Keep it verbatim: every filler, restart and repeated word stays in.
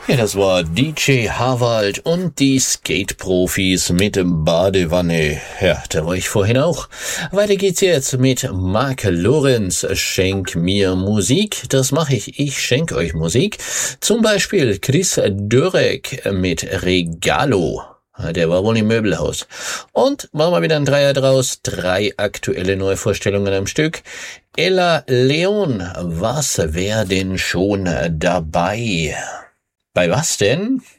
Ja, das war D J Harwald und die Skate-Profis mit dem Badewanne. Ja, da war ich vorhin auch. Weiter geht's jetzt mit Mark Lorenz. Schenk mir Musik. Das mache ich. Ich schenke euch Musik. Zum Beispiel Chris Dörek mit Regalo. Der war wohl im Möbelhaus. Und machen wir wieder ein Dreier draus. Drei aktuelle Neuvorstellungen am Stück. Ella Leon, was wär denn schon dabei? Bei was denn?